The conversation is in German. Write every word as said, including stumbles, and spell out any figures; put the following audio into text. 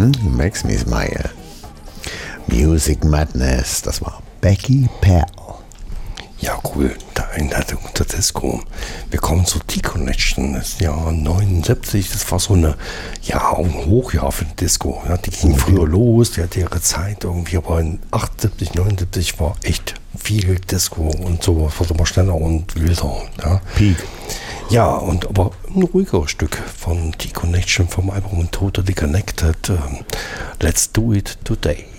Mhm, makes me smile. Music Madness, das war Becky Pearl. Ja, cool. Der Einleitung zur Disco. Wir kommen zu T-Connection. Das ist Jahr neunundsiebzig. Das war so eine, ja, ein Hochjahr für die Disco. Ja, die ging früher los, die hatte ihre Zeit irgendwie, aber in achtundsiebzig, neunundsiebzig war echt viel Disco und so, war immer schneller und wilder. Ja. Peak. Ja, und aber ein ruhigeres Stück von T-Connection vom Album Totally Connected. Um, Let's Do It Today.